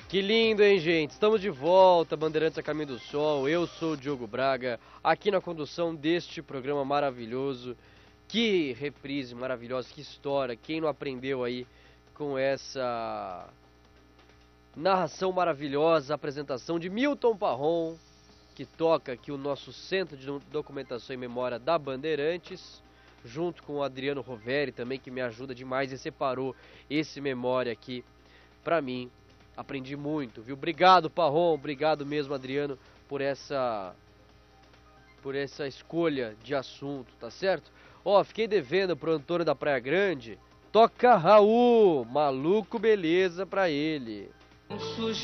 Que lindo, hein, gente? Estamos de volta, Bandeirantes a Caminho do Sol. Eu sou o Diogo Braga, aqui na condução deste programa maravilhoso. Que reprise maravilhosa, que história. Quem não aprendeu aí com essa narração maravilhosa, apresentação de Milton Parron, que toca aqui o nosso Centro de Documentação e Memória da Bandeirantes, junto com o Adriano Roveri também, que me ajuda demais e separou esse memória aqui pra mim. Aprendi muito, viu? Obrigado, Parron, obrigado mesmo, Adriano, por essa escolha de assunto, tá certo? Ó, fiquei devendo pro Antônio da Praia Grande. Toca Raul, maluco beleza pra ele.